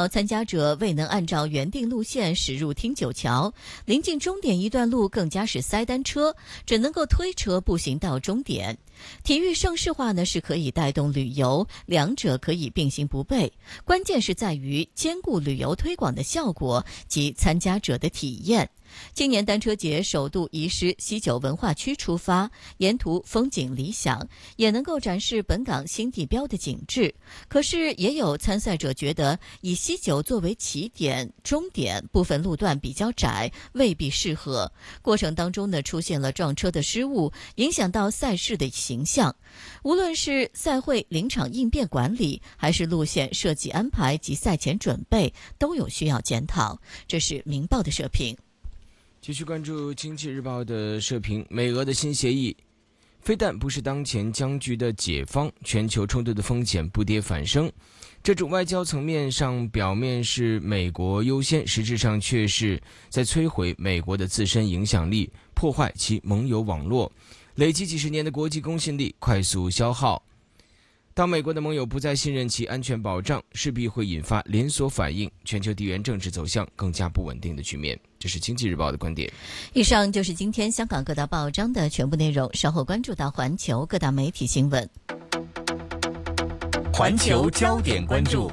少参加者未能按照原定路线驶入汀九桥，临近终点一段路更加是塞单车，只能够推车步行到终点。体育盛事化呢是可以带动旅游，两者可以并行不悖，关键是在于兼顾旅游推广的效果及参加者的体验。今年单车节首度移师西九文化区出发，沿途风景理想，也能够展示本港新地标的景致。可是也有参赛者觉得以西九作为起点终点，部分路段比较窄，未必适合。过程当中呢出现了撞车的失误，影响到赛事的形象。无论是赛会临场应变管理，还是路线设计安排及赛前准备，都有需要检讨。这是明报的社评。 继续关注经济日报的社评，美俄的新协议非但不是当前僵局的解方，全球冲突的风险不跌反升。这种外交层面上表面是美国优先，实质上却是在摧毁美国的自身影响力，破坏其盟友网络，累积几十年的国际公信力快速消耗。当美国的盟友不再信任其安全保障，势必会引发连锁反应，全球地缘政治走向更加不稳定的局面。这是经济日报的观点。 以上就是今天香港各大报章的全部内容，稍后关注到环球各大媒体新闻。 环球焦点关注。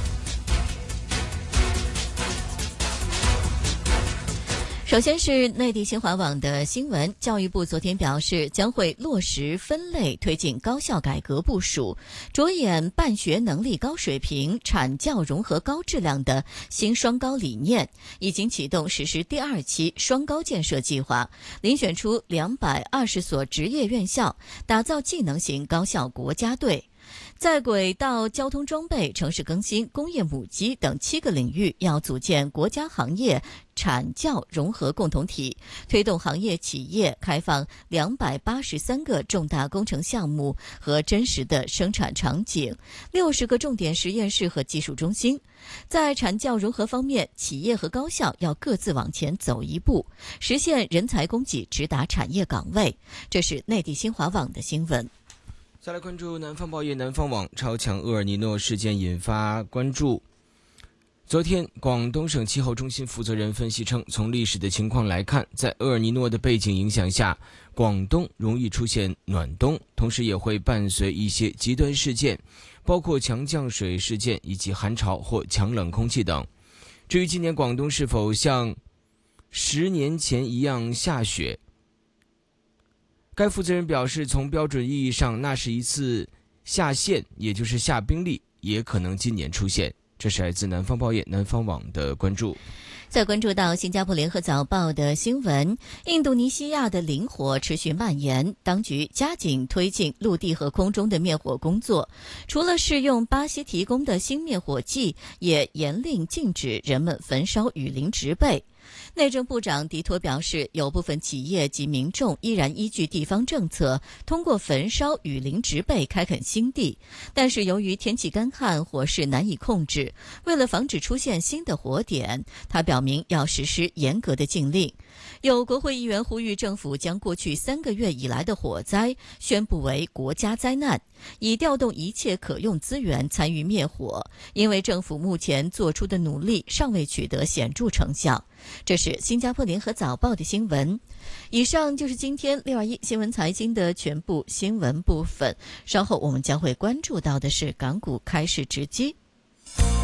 首先是内地新华网的新闻，教育部昨天表示，将会落实分类推进高校改革部署，着眼办学能力高水平、产教融合高质量的新双高理念，已经启动实施第2期双高建设计划，遴选出220所职业院校，打造技能型高校国家队。在轨道交通装备、城市更新、工业母机等7个领域要组建国家行业产教融合共同体，推动行业企业开放283个重大工程项目和真实的生产场景，60个重点实验室和技术中心。在产教融合方面，企业和高校要各自往前走一步，实现人才供给直达产业岗位。这是内地新华网的新闻。 再来关注南方报业南方网，超强厄尔尼诺事件引发关注。昨天，广东省气候中心负责人分析称，从历史的情况来看，在厄尔尼诺的背景影响下，广东容易出现暖冬，同时也会伴随一些极端事件，包括强降水事件以及寒潮或强冷空气等。至于今年广东是否像10年前一样下雪，该负责人表示，从标准意义上，那是一次下限，也就是下冰粒，也可能今年出现。这是来自南方报业南方网的关注。 再关注到新加坡联合早报的新闻，印度尼西亚的林火持续蔓延，当局加紧推进陆地和空中的灭火工作，除了试用巴西提供的新灭火剂，也严令禁止人们焚烧雨林植被。内政部长迪托表示，有部分企业及民众依然依据地方政策，通过焚烧雨林植被开垦新地，但是由于天气干旱，火势难以控制。为了防止出现新的火点，他表明要实施严格的禁令。有国会议员呼吁政府将过去3个月以来的火灾宣布为国家灾难，以调动一切可用资源参与灭火，因为政府目前做出的努力尚未取得显著成效。这是新加坡联合早报的新闻。以上就是今天621新闻财经的全部新闻部分，稍后我们将会关注到的是港股开市直击。